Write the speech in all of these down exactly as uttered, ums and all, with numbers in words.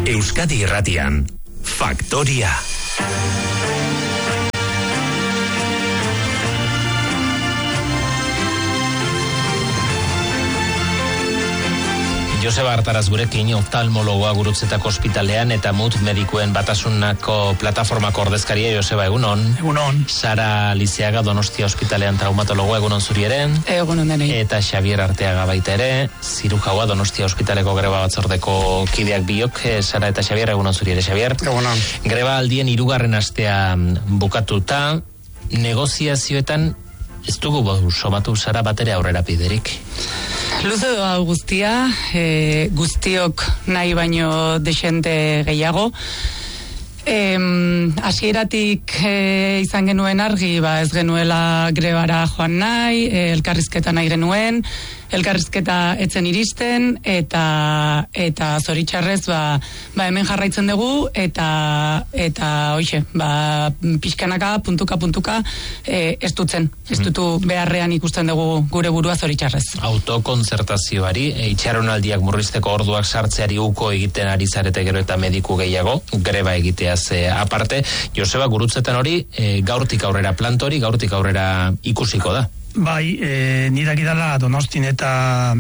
Euskadi Irratian, Faktoria. Joseba Artaraz gurekin, oftalmologoa Gurutzetako ospitalean eta Mut medikuen batasunako plataformako ordezkaria. Joseba, egunon. Egunon. Sara Lizeaga Donostia ospitalean traumatologoa, egunon zuri eren. Egunon denei. Eta Xabier Arteaga baita ere, zirujaua Donostia ospitaleko greba batzordeko kideak biok. Sara eta Xabier, egunon zuri ere, Xabier. Egunon. Greba aldien hirugarren astea bukatuta, negoziazioetan ez dugu somatu Sara batere aurrera piderik. Luze doa guztia, e, guztiok nahi baino desente gehiago. Hasieratik e, izan genuen argi, ba ez genuela grebara joan nahi, e, elkarrizketa nahi genuen, elkarrizketa etzen iristen, eta eta zoritxarrez ba, ba hemen jarraitzen dugu, eta eta hoxe, ba pixkanaka, puntuka puntuka e, ez dutzen, ez dutu beharrean ikusten dugu gure burua zoritxarrez. Autokontzertazioari, e, itxaronaldiak murrizteko orduak sartzeari uko egiten ari zarete gero eta mediku gehiago, greba egiteaz e, aparte. Joseba, Gurutzetan hori, e, gaurtik aurrera plantori, gaurtik aurrera ikusiko da. Bai, e, nidak idala Donostin eta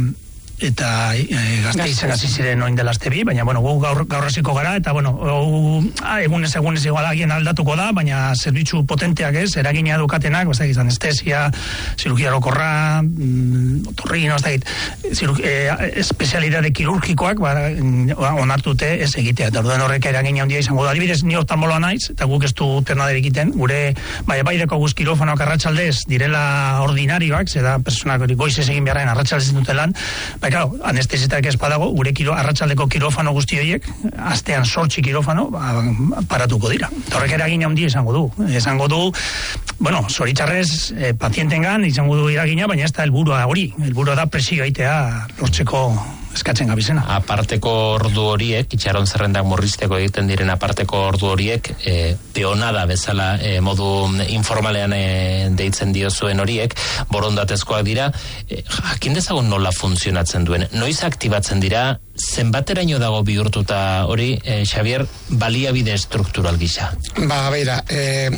eta e, Gasteizen hasi ziren oin dela azte bi, baina bueno, gu gaur, gaur hasiko gara, eta bueno, gu, a, egunez egunez igualagien aldatuko da, baina zerbitzu potenteak ez, eragina dukatenak, basta egizan, anestesia, zirurgia orokorra, mm, otorrino, ez da egit, e, espezialidade kirurgikoak, ba, onartute ez egitea, eta orduan horrek eragina handia izango da. Adibidez, ni oftalmoloa naiz, eta guk ez du ternader egiten, gure, bai, baideko guz kirofanoak arratsaldez direla ordinarioak, zeda personak goizez egin beharren arratsaldez dutelan, bai, claro, anestesitak ez badago, gure kiro, arratsaldeko kirofano guzti horiek, astean sortzi kirofano, ba, paratuko dira. Horrek eragina handia izango du. Izango du, bueno, zoritxarrez, eh, pazientengan izango du eragina, baina ez da helburua hori. Helburua da presio egitea lortzeko eskatzen gabizena. Aparteko ordu horiek, itxaron zerrendak murrizteko egiten diren aparteko ordu horiek, e, peonada bezala e, modu informalean e, deitzen diozuen horiek, borondatezkoak dira, e, jakin dezagun nola funtzionatzen duen. Noiz aktibatzen dira, zenbateraino dago bihurtuta hori, e, Xabier, baliabide struktural gisa? Ba, beira, e...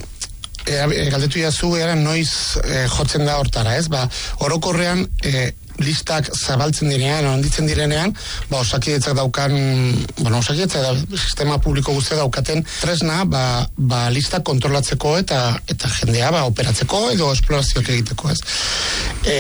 E, galdetu jazu eran noiz e, jotzen da hortara, ez? Ba, orokorrean e, listak zabaltzen direnean, handitzen direnean, ba, osakidetzak daukan, bueno, osakidetzak da, sistema publiko guztia daukaten tresna, ba, ba listak kontrolatzeko eta eta jendea, ba, operatzeko edo esplorazioak egiteko, ez? E,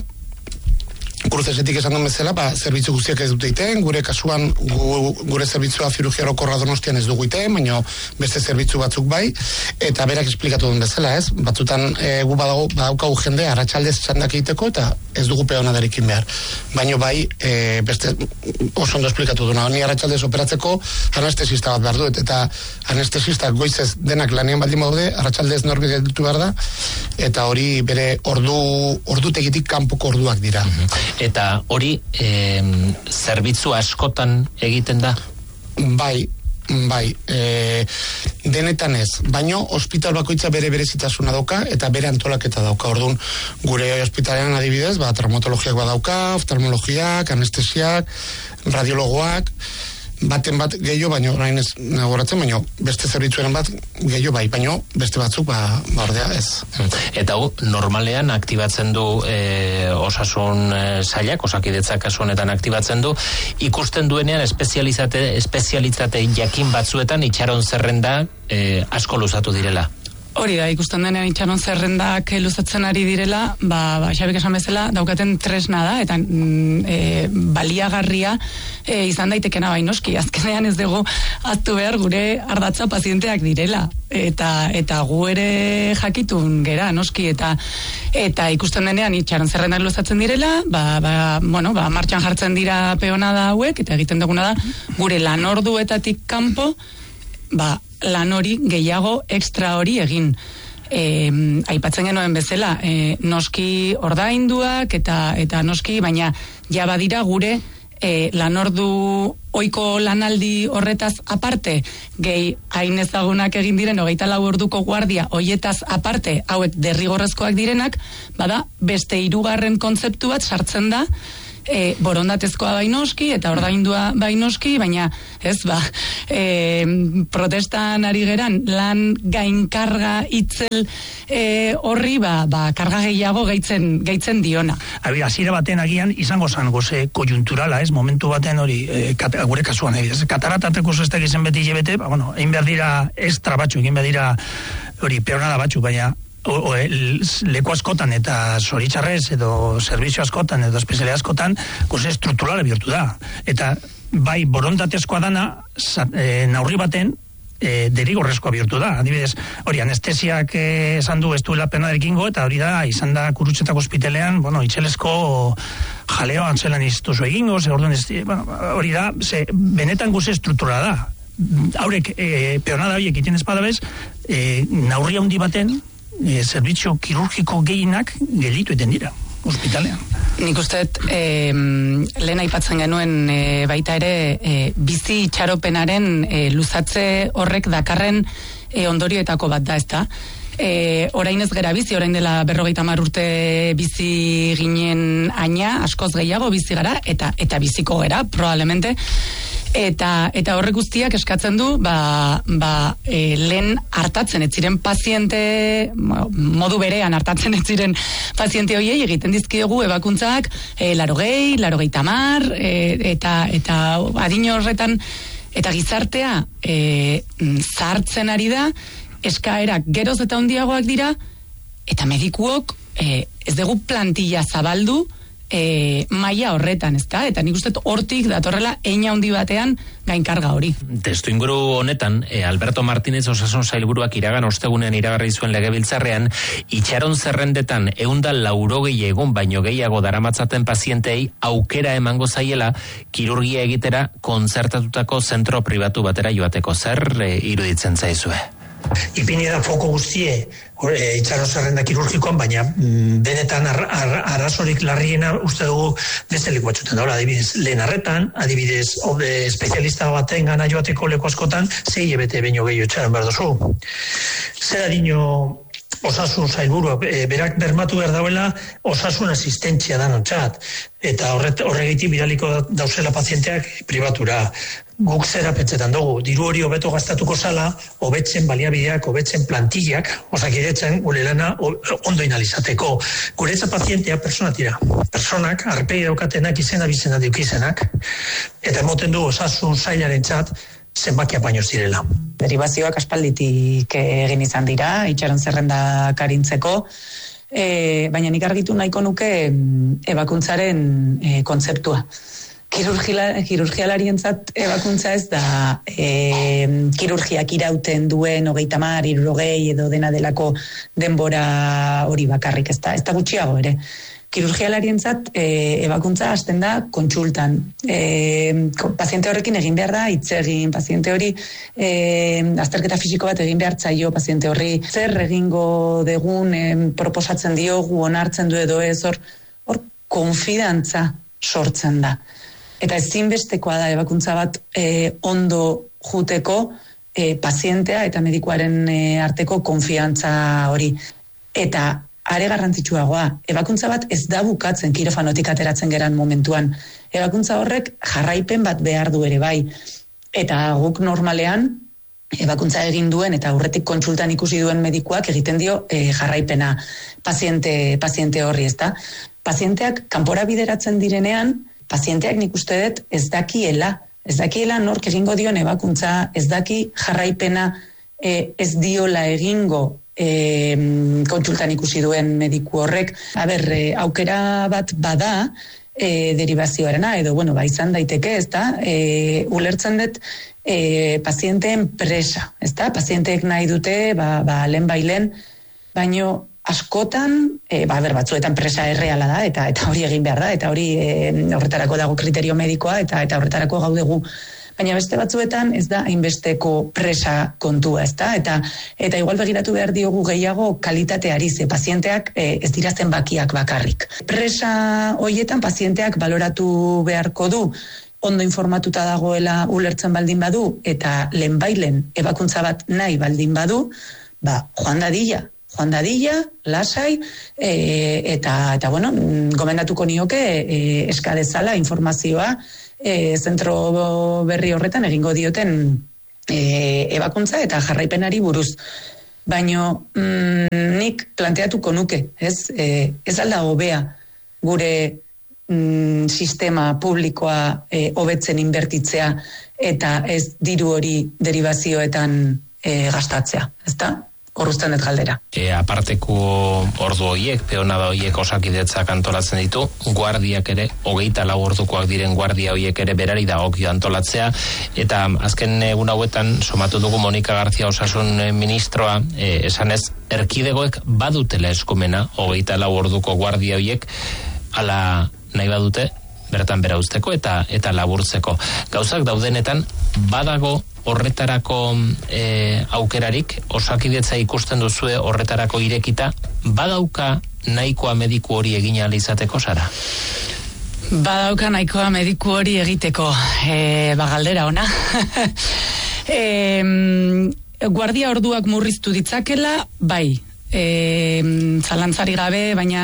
Kuruzesetik esan duen bezala, ba, zerbitzu guztiak ez dute iten, gure kasuan gu, gure zerbitzua zirurgia orokorra Donostian ez dugu iten, baina beste zerbitzu batzuk bai, eta berak esplikatu duen bezala, ez? Batzutan e, gu badago, badaukagu jende arratsaldez txandak egiteko eta ez dugu peonadarikin behar. Baina bai, e, beste oso ondo esplikatu duna, ni arratsaldez operatzeko anestesista bat behar duet, eta anestesista goizez denak lanean baldin badaude, arratsaldez norbide ditu behar da, eta hori bere ordu ordutegitik kanpoko orduak dira. Eta hori e, zerbitzu askotan egiten da? Bai, bai, e, denetan ez, baino ospital bakoitza bere berezitasuna dauka eta bere antolaketa dauka. Orduan, gure ospitalean adibidez, ba, traumatologiak badauka, oftalmologiak, anestesiak, radiologoak, baten bat gehiago, baino orain ez nagoratzen, baino beste zerbitzuaren bat gehiago bai, baino beste batzuk ba, ba ordea ez. Eta hu, normalean aktibatzen du e, osasun e, sailak, osakidetzak kasu honetan aktibatzen du, ikusten duenean espezializate, espezialitate jakin batzuetan itxaron zerrenda e, asko luzatu direla. Hori da, ikusten denean itxaron zerrendak luzatzen ari direla, ba, ba Xabik esan bezala, daukaten tresna da, eta mm, e, baliagarria e, izan daitekena bai noski, azkenean ez dugu aztu behar gure ardatza pazienteak direla, eta eta gu ere jakitun gera noski, eta eta ikusten denean itxaron zerrendak luzatzen direla, ba, ba, bueno, ba, martxan jartzen dira peonada hauek, eta egiten duguna da, gure lanorduetatik kanpo, ba, lan hori gehiago extra hori egin. E, aipatzen genuen bezala, e, noski ordainduak eta eta noski, baina ja badira gure e, lanordu oiko lanaldi horretaz aparte, gehi hain ezagunak egin diren hogeita lau orduko guardia hoietaz aparte, hauek derrigorrezkoak direnak, bada beste hirugarren kontzeptu bat sartzen da, e, borondatezkoa bainoski eta ordaindua bainoski, baina ez ba, e, protestan ari geran lan gainkarga itzel e, horri ba, ba, karga gehiago gaitzen, gaitzen diona. Abi, hasiera baten agian izango zan goze kojunturala, ez, momentu baten hori, e, kat, gure kasuan, ez, kataratateko zestek izan beti jebete, ba, bueno, egin behar dira extra batzu, egin behar dira hori peonada batzu, baina O, o, el, leku askotan eta zoritxarrez edo servizio askotan edo espeziale askotan goze estrukturala bihurtu da. Eta bai borondatezkoa dana e, naurri baten e, derigorrezkoa bihurtu da. Adibidez, hori anestesiak e, esan du ez duela pena derekingo eta hori da izan da Kurutxetako ospitalean, bueno, itxelesko jaleo antzelan iztuzu egingo, ze orduan ez, bueno, hori da, ze benetan goze estrukturala da. Haurek e, peonada horiek iten espadabez, e, naurri handi baten E, zerbitzu kirurgiko gehienak gelditu eten dira, ospitalean. Nik usteet, e, lehen aipatzen genuen e, baita ere, e, bizi itxaropenaren e, luzatze horrek dakarren e, ondorioetako bat da, ezta? E, orain ez gera bizi, orain dela berrogeita hamar urte bizi ginen aina, askoz gehiago bizi gara, eta eta biziko gera, probablemente, eta eta horrek guztiak eskatzen du ba, ba, e, lehen hartatzen ez ziren paziente modu berean hartatzen ez ziren paziente horiei egiten dizkiegu ebakuntzak e, larogei, larogeita hamar e, eta eta adin horretan eta gizartea e, zahartzen ari da, eskaerak geroz eta handiagoak dira eta medikuok e, ez dugu plantilla zabaldu E, maila horretan, ezta? Eta nik uste hortik datorrela eina handi batean gainkarga hori. Testu inguru honetan, e, Alberto Martínez osasun sailburuak iragan ostegunean iragarri zuen legebiltzarrean, itxaron zerrendetan ehunda laurogei egun baino gehiago daramatzaten pazientei aukera emango zaiela kirurgia egitera kontzertatutako zentro pribatu batera joateko. Zer e, iruditzen zaizue? Ipini da foko guztie e, itxaron zerrenda kirurgikoan, baina mm, benetan ar, ar, arazorik larriena uste dugu beste leku batzutan da. Adibidez, lehen arretan, adibidez, obe, espezialista baten gana joateko leku askotan, zei ebete baino gehiago itxaron behar duzu. Zer adino osasun sailburua, e, berak bermatu behar dauela osasun asistentzia da nontzat, eta horregitik biraliko dauzela pazienteak pribatura. Guk zera pentsetan dugu, diru hori hobeto gastatuko zala, hobetzen baliabideak, hobetzen plantillak, osakidetzen gure lana ondo inalizateko. Guretza pazienteak persona tira. Personak, arpegi daukatenak izena bizena diukizenak, eta emoten du osasun sailaren txat, zenbakia baino zirela. Derivazioak aspalditik egin izan dira, itxaron zerrenda karintzeko, e, baina nik argitu nahiko nuke ebakuntzaren e, kontzeptua. Kirurgialarientzat ebakuntza ez da e, kirurgiak irauten duen hogeita hamar, hirurogei edo dena delako denbora hori bakarrik, ez da, ez da gutxiago ere. Kirurgialarientzat e, ebakuntza hasten da kontsultan. E, paziente horrekin egin behar da hitz egin, paziente hori e, azterketa fisiko bat egin behar zaio paziente horri. Zer egingo degun e, proposatzen diogu, onartzen du edo ez, hor, hor konfidantza sortzen da. Eta ezinbestekoa da ebakuntza bat e, ondo juteko e, pazientea eta medikuaren e, arteko konfiantza hori. Eta are garrantzitsuagoa, ebakuntza bat ez da bukatzen kirofanotik ateratzen geran momentuan. Ebakuntza horrek jarraipen bat behar du ere bai. Eta guk normalean ebakuntza egin duen eta aurretik kontsultan ikusi duen medikuak egiten dio e, jarraipena paziente, paziente horri, ezta? Pazienteak kanpora bideratzen direnean, pazienteak nik uste dut ez dakiela, ez dakiela nork egingo dion ebakuntza, ez daki jarraipena e, ez diola egingo e, kontsultan ikusi duen mediku horrek. A ber, e, aukera bat bada e, derivazioarena, edo bueno, ba, izan daiteke, ez da, e, ulertzen dut e, pazienteen presa, ez da, pazienteek nahi dute, ba, ba, lehen bailen, baino askotan, e, ba, ber, batzuetan presa erreala da, eta eta hori egin behar da, eta hori e, horretarako dago kriterio medikoa, eta eta horretarako gaudegu. Baina beste batzuetan ez da hainbesteko presa kontua, ezta? Eta eta igual begiratu behar diogu gehiago kalitateari, ze pazienteak e, ez dira zenbakiak bakarrik. Presa hoietan pazienteak baloratu beharko du, ondo informatuta dagoela ulertzen baldin badu, eta lehenbailen ebakuntza bat nahi baldin badu, ba, joan dadila. joan dadila, lasai, e, eta, eta bueno, gomendatuko nioke e, eskadezala informazioa e, zentro berri horretan egingo dioten e, ebakuntza eta jarraipenari buruz. Baino mm, nik planteatuko nuke, ez, e, ez alda hobea gure mm, sistema publikoa e, hobetzen inbertitzea eta ez diru hori derivazioetan e, gastatzea, ezta? Horruzten dut galdera. E, aparteko ordu horiek, peonada horiek osakidetzak antolatzen ditu, guardiak ere, hogeita lau ordukoak diren guardia horiek ere berari dagokio antolatzea, eta azken egun hauetan, somatu dugu Monika Garzia osasun ministroa, e, esanez, erkidegoek badutela eskumena, hogeita lau orduko guardia horiek, ala nahi badute, bertan bera usteko eta eta laburtzeko. Gauzak daudenetan, badago horretarako e, aukerarik, osakidetza ikusten duzue horretarako irekita, badauka nahikoa mediku hori egin ahal izateko, Sara? Badauka nahikoa mediku hori egiteko, e, bagaldera ona. e, guardia orduak murriztu ditzakela, bai, e, zalantzari gabe, baina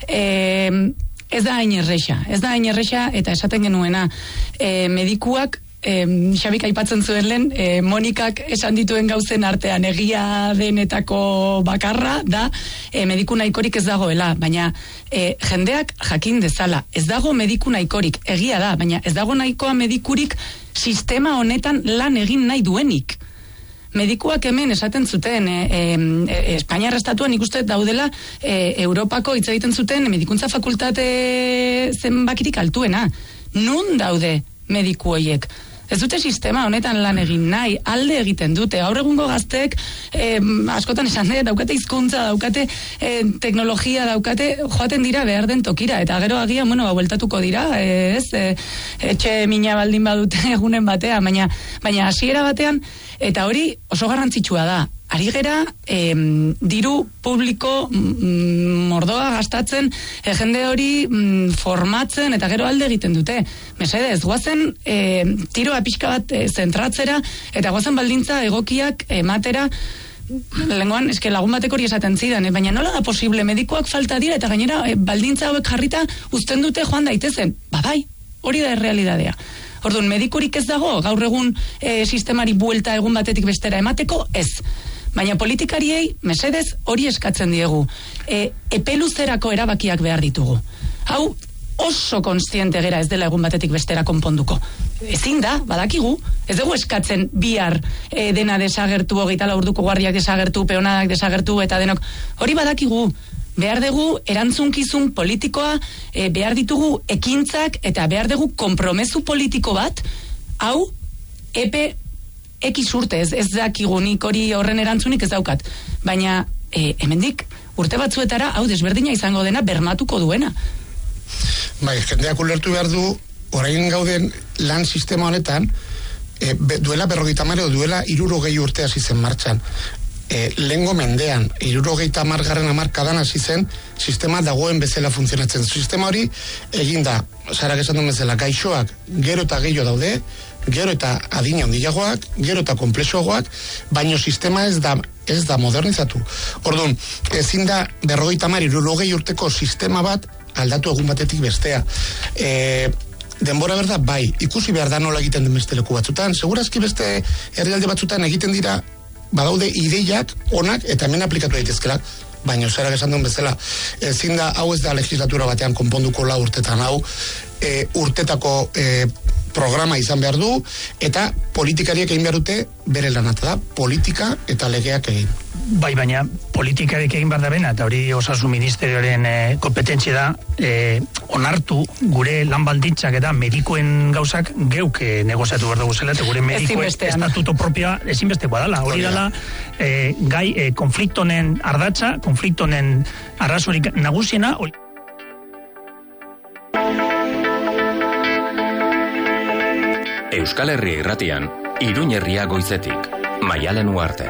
e, ez da hain erresa, ez da hain erresa, eta esaten genuena, e, medikuak, E, Xabik aipatzen zuen lehen, e, Monikak esan dituen gauzen artean egia denetako bakarra da e, mediku nahikorik ez dagoela, baina e, jendeak jakin dezala, ez dago mediku nahikorik, egia da, baina ez dago nahikoa medikurik sistema honetan lan egin nahi duenik. Medikuak hemen esaten zuten, e, e, Espainiar estatuan ikuste daudela e, Europako hitz egiten zuten medikuntza fakultate zenbakirik altuena. Nun daude mediku horiek? Ez dute sistema honetan lan egin nahi, alde egiten dute. Gaur egungo gaztek, eh, askotan esan dut, daukate hizkuntza, daukate eh, teknologia, daukate joaten dira behar den tokira. Eta gero agian, bueno, bueltatuko dira, eh, ez, eh, etxe mina baldin badute egunen batean, baina baina hasiera batean, eta hori oso garrantzitsua da. Ari gera, eh, diru publiko mm, mordoa gastatzen, eh, jende hori mm, formatzen, eta gero alde egiten dute. Mesedez, guazen eh, tiroa pixka bat eh, zentratzera, eta guazen baldintza egokiak ematera, lengoan, eske lagun batek hori esaten zidan, eh, baina nola da posible, medikuak falta dira, eta gainera eh, baldintza hauek jarrita uzten dute joan daitezen. Ba bai, hori da errealidadea. Orduan, medikurik ez dago, gaur egun eh, sistemari buelta egun batetik bestera emateko, ez. Baina politikariei, mesedez, hori eskatzen diegu. E, epeluzerako erabakiak behar ditugu. Hau, oso kontziente gera ez dela egun batetik bestera konponduko. Ezin da, badakigu, ez dugu eskatzen bihar e, dena desagertu, hogeita lau orduko guardiak desagertu, peonadak desagertu, eta denok, hori badakigu. Behar dugu erantzunkizun politikoa, e, behar ditugu ekintzak, eta behar dugu konpromezu politiko bat, hau, epe Eki urte, ez, ez dakigunik hori horren erantzunik ez daukat. Baina, e, hemendik, urte batzuetara, hau desberdina izango dena, bermatuko duena. Bai, jendeak ulertu behar du, orain gauden lan sistema honetan, e, be, duela berrogeita hamar edo duela hirurogei urte hasi zen martxan. E, lehengo mendean, hirurogeita hamargarren hamarkadan hasi zen, sistema dagoen bezala funtzionatzen. Sistema hori eginda, Sarak esan duen bezala, gaixoak gero eta gehiago daude, gero eta adina handiagoak, gero eta komplexuagoak, baino sistema ez da ez da modernizatu. Orduan, ezin da berrogeita hamar, hirurogei urteko sistema bat aldatu egun batetik bestea. E, denbora berda, bai, ikusi behar da nola egiten den beste leku batzutan, segurazki beste herrialde batzutan egiten dira, badaude ideiak onak eta hemen aplikatu daitezkeelak, baina Sarak esan duen bezala, ezin da, hau ez da legislatura batean konponduko la urtetan, hau e, urtetako e, programa izan behar du, eta politikariak egin behar dute bere lanata da, politika eta legeak egin. Bai, baina politikariak egin behar da bena, eta hori osasun ministerioaren e, kompetentzia da, e, onartu gure lan baldintzak eta medikoen gauzak geuk e, negoziatu behar dugu zela, eta gure medikoen estatuto propioa ezinbestekoa dela. Hori dela, e, gai e, konfliktonen ardatza, konfliktonen arrazorik nagusiena, hori... Euskal Herria irratian, Iruñ herria goizetik, Maialen Uarte.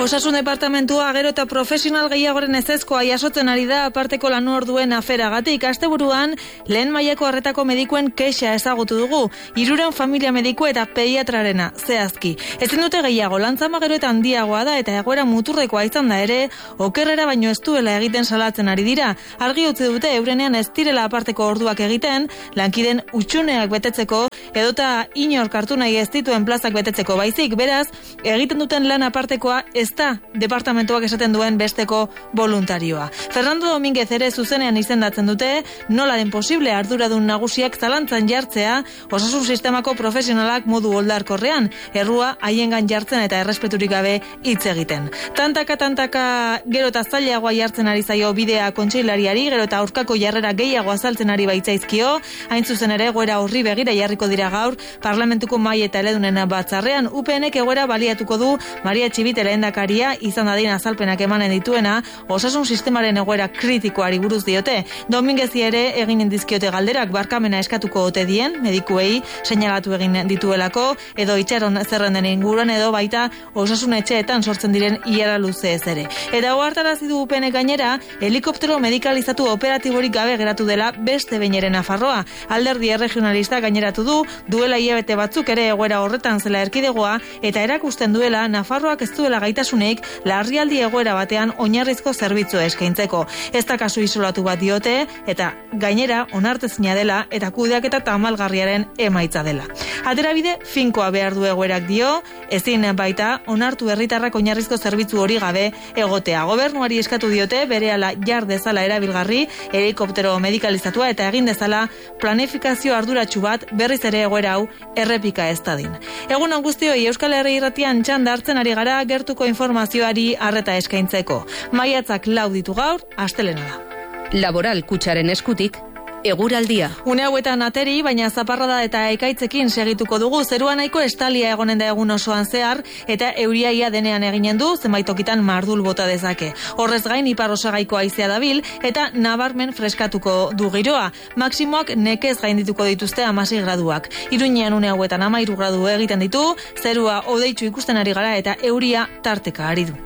Osasun departamentua gero eta profesional gehiagoren ezezkoa jasotzen ari da aparteko lanu orduen aferagatik. Asteburuan lehen mailako arretako medikuen kexa ezagutu dugu. Hiruren familia mediku eta pediatrarena zehazki. Ezin dute gehiago, lantzama gero eta handiagoa da eta egoera muturrekoa izan da ere, okerrera baino ez duela egiten salatzen ari dira. Argi utzi dute eurenean ez direla aparteko orduak egiten, lankiden utxuneak betetzeko edota inork hartu nahi ez dituen plazak betetzeko baizik, beraz, egiten duten lan apartekoa ez da departamentuak esaten duen besteko voluntarioa. Fernando Domínguez ere zuzenean izendatzen dute, nola den posible arduradun nagusiak zalantzan jartzea osasun sistemako profesionalak modu oldarkorrean, errua haiengan jartzen eta errespeturik gabe hitz egiten. Tantaka tantaka gero eta zailagoa jartzen ari zaio bidea kontseilariari, gero eta aurkako jarrera gehiago azaltzen ari baitzaizkio, hain zuzen ere egoera horri begira jarriko dira gaur parlamentuko mahai eta eledunen batzarrean. U P Nek egoera baliatuko du Maria Txibite lehendakaria izan dadin azalpenak emanen dituena osasun sistemaren egoera kritikoari buruz diote. Domingezi ere eginen dizkiote galderak barkamena eskatuko ote dien medikuei seinalatu egin dituelako edo itxaron zerrenden inguruan edo baita osasun etxeetan sortzen diren ilara luze ez ere. Eta ohartarazi du U P Nek gainera helikoptero medikalizatu operatiborik gabe geratu dela beste behin ere Nafarroa. Alderdi erregionalista gaineratu du duela hilabete batzuk ere egoera horretan zela erkidegoa eta erakusten duela Nafarroak ez duela gaitasunik larrialdi egoera batean oinarrizko zerbitzu eskaintzeko. Ez da kasu isolatu bat diote eta gainera onartezina dela eta kudeaketa tamalgarriaren emaitza dela. Aterabide finkoa behar du egoerak dio, ezin baita onartu herritarrak oinarrizko zerbitzu hori gabe egotea. Gobernuari eskatu diote berehala jar dezala erabilgarri helikoptero medikalizatua eta egin dezala planifikazio arduratsu bat berriz ere egoera hau errepika ez dadin. Egun on guztioi, Euskal Herri Irratian txanda hartzen ari gara gertuko informazioari arreta eskaintzeko. Maiatzak lau ditu gaur, astelena da. Laboral Kutxaren eskutik, eguraldia. Une hauetan ateri, baina zaparrada eta ekaitzekin segituko dugu. Zerua nahiko estalia egonen da egun osoan zehar, eta euriaia denean eginen du, zenbait tokitan mardul bota dezake. Horrez gain, ipar osagaiko haizea dabil, eta nabarmen freskatuko du giroa. Maksimoak nekez gaindituko dituzte hamasei graduak. Iruñean une hauetan hamairu gradu egiten ditu, zerua hodeitsu ikusten ari gara eta euria tarteka ari du.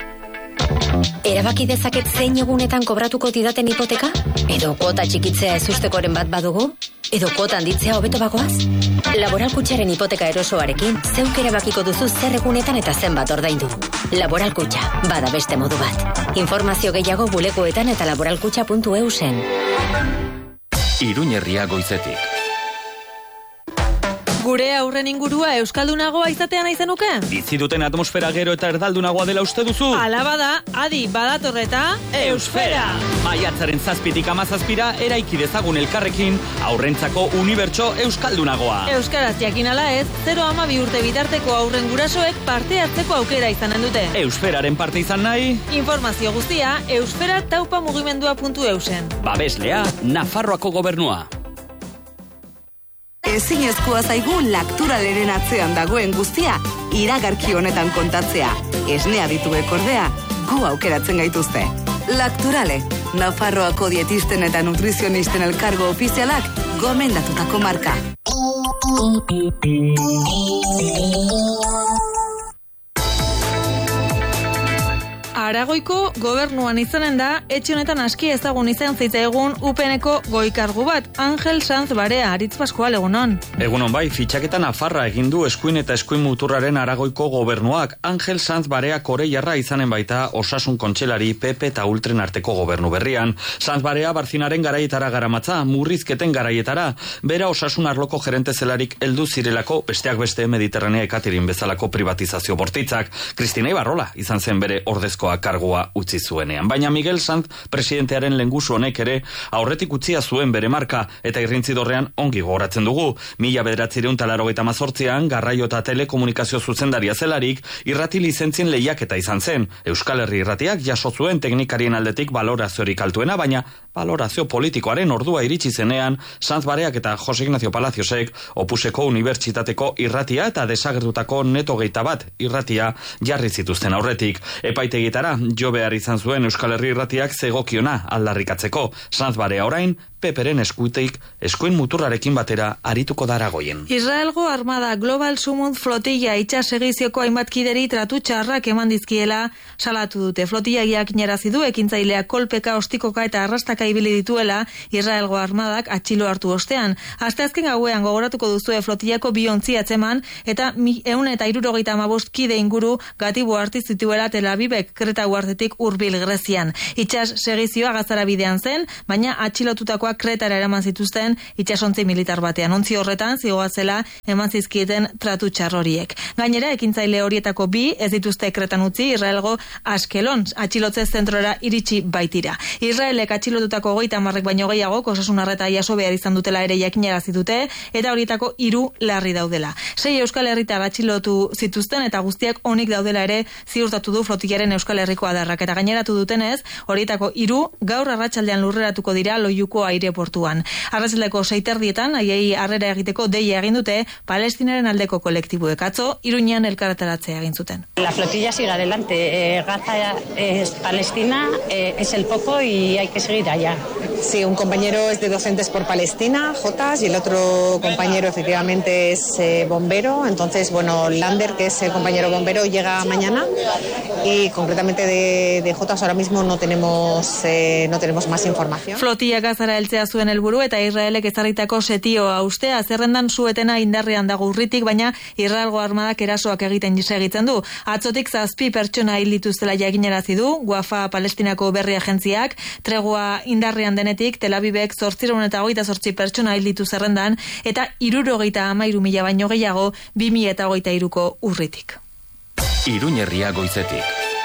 Erabaki dezaket zein egunetan kobratuko didaten hipoteka? Edo kuota txikitzea ezustekoren bat badugu? Edo kuota handitzea hobeto bagoaz? Laboral Kutxaren hipoteka erosoarekin zeuk erabakiko duzu zer egunetan eta zenbat ordaindu. Laboral Kutxa, bada beste modu bat. Informazio gehiago bulegoetan eta laboralkutxa puntu eu zen. Iruñerria goizetik. Gure aurren ingurua euskaldunagoa izatea nahi zenuke? Bizi duten atmosfera gero eta erdaldunagoa dela uste duzu? Hala bada, adi badatorreta Eusfera! Maiatzaren zazpitik amazazpira eraiki dezagun elkarrekin aurrentzako unibertso euskaldunagoa. Euskaraz jakin ala ez, zero ama bi urte bitarteko aurren gurasoek parte hartzeko aukera izanen dute. Eusferaren parte izan nahi? Informazio guztia eusfera taupa mugimendua puntu eusen. Babeslea, Nafarroako gobernua. Ezinezkoa zaigu Lacturaleren atzean dagoen guztia iragarki honetan kontatzea. Esnea dituek ordea, gu aukeratzen gaituzte. Lacturale, Nafarroako dietisten eta nutrizionisten elkargo ofizialak gomendatutako marka. Aragoiko gobernuan izanen da, etxe honetan aski ezagun izan zitzaigun U P Neko goikargu bat, Angel Sanz Barea, Aritz Pascual, egunon. Egunon bai, fitxaketan Nafarra egin du eskuin eta eskuin muturraren Aragoiko gobernuak. Angel Sanz Barea Koreiarra izanen baita osasun kontselari P P eta Ultren arteko gobernu berrian. Sanz Barea Barzinaren garaietara garamatza, murrizketen garaietara, bera osasun arloko gerente zelarik heldu zirelako, besteak beste Mediterranea Ekatirin bezalako privatizazio bortitzak. Kristina Ibarrola izan zen bere ordezkoa kargua utzi zuenean. Baina Miguel Sanz presidentearen lengusu honek ere aurretik utzia zuen bere marka eta irrintzidorrean ongi gogoratzen dugu. Mila bederatzireun talarrogeita mazortzian garraio eta telekomunikazio zuzendaria zelarik irrati lizentzien lehiaketa izan zen. Euskal Herri irratiak jaso zuen teknikarien aldetik baloraziorik altuena, baina balorazio politikoaren ordua iritsi zenean Sanz Bareak eta Jose Ignacio Palaciosek Opuseko Unibertsitateko irratia eta desagertutako Neto geita bat irratia jarri zituzten aurretik. Epaitegitara jo behar izan zuen Euskal Herri irratiak zegokiona aldarrikatzeko. Sanz Barea orain P Peperen eskuitik eskuin muturrarekin batera arituko da Aragoien. Israelgo armada Global Summit flotilla itsas segizioko hainbat kideri tratu txarrak eman dizkiela salatu dute. Flotillagiak inarazi du ekintzaileak kolpeka, ostikoka eta arrastaka ibili dituela Israelgo armadak atxilo hartu ostean. Asteazken gauean gogoratuko duzue flotillako bi ontzi atzeman eta ehun eta hirurogeita hamabost kide inguru gatibo hartu zituela Tel Avivek Kreta uhartetik hurbil Grezian. Itsas segizioa Gazara bidean zen, baina atxilotutakoak Kretara eraman zituzten itsasontzi militar batean. Ontzi horretan zigoazela eman zizkieten tratu txar horiek. Gainera, ekintzaile horietako bi ez dituzte Kretan utzi Israelgo Askelon atxilotze zentrora iritsi baitira. Israelek atxilotutako hogeita hamarrek baino gehiago osasun arreta jaso behar izan dutela ere jakinarazi dute eta horietako hiru larri daudela. Sei Euskal Herritar atxilotu zituzten eta guztiak onik daudela ere ziurtatu du flotillaren Euskal Herriko adarrak eta gaineratu dutenez, horietako hiru gaur arratsaldean lurreratuko dira Loiuko aireportuan. Arratsaldeko seiterdietan haiei harrera egiteko deia egin dute Palestinaren aldeko kolektiboek atzo Iruñean elkarretaratzea egin zuten. La flotilla sigue adelante. Eh, Gaza es Palestina, eh, es el foco y hay que seguir allá. Sí, un compañero es de Docentes por Palestina, Jotas, y el otro compañero efectivamente es eh, bombero. Entonces, bueno, Lander, que es el compañero bombero, llega mañana y concretamente de, de Jotas ahora mismo no tenemos eh, no tenemos más información. Flotilla Gazara heltzea zuen helburu eta Israelek ezarritako setioa ustea zerrendan suetena indarrean dago urritik, baina Israelgo armadak erasoak egiten segitzen du. Atzotik zazpi pertsona hil dituztela jakinarazi du Wafa Palestinako berri agentziak. Tregua indarrean denetik Tel Avivek zortziehun eta hogeita zortzi pertsona hil ditu zerrendan eta hirurogeita hamairu mila baino gehiago bi mila hogeita hiruko urritik. Iruña herria goizetik.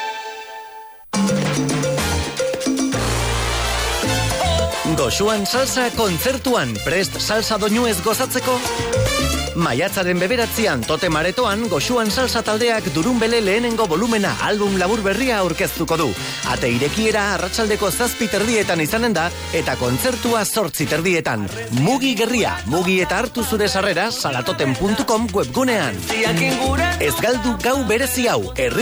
Goxuan salsa kontzertuan prest salsa doinuez gozatzeko? Maiatzaren bederatzian Tote Maretoan Goxuan salsa taldeak Durunbele lehenengo volumena album labur berria aurkeztuko du. Ate irekiera arratsaldeko zazpi terdietan izanen da eta kontzertua zortzi terdietan. Mugi gerria, mugi eta hartu zure sarrera salatoten puntu com webgunean. Ez galdu gau berezi hau, herri